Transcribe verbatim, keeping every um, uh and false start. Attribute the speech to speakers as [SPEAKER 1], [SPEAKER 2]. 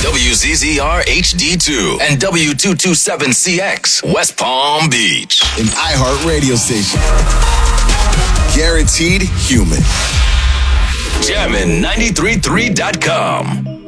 [SPEAKER 1] W Z Z R H D two and W two twenty-seven C X, West Palm Beach.
[SPEAKER 2] An iHeart radio station. Guaranteed human.
[SPEAKER 1] Jammin ninety-three point three dot com.